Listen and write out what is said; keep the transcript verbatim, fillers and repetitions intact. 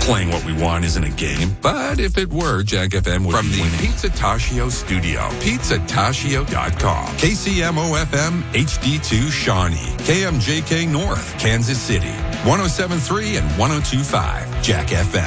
Playing what we want isn't a game, but if it were, Jack F M would From be the winning. Pizza Tashio studio, pizza tashio dot com. K C M O F M H D two Shawnee. K M J K North, Kansas City. one oh seven point three and one oh two point five, Jack F M.